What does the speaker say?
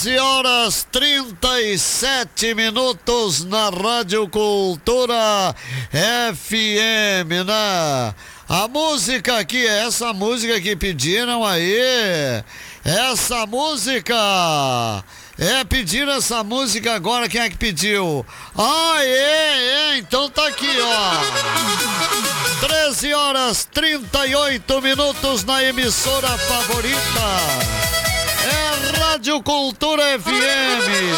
13h37 na Rádio Cultura FM, né? A música aqui, essa música que pediram aí, essa música, pediram essa música agora, quem é que pediu? Então tá aqui, ó. 13h38 na emissora favorita, é Rádio Cultura FM.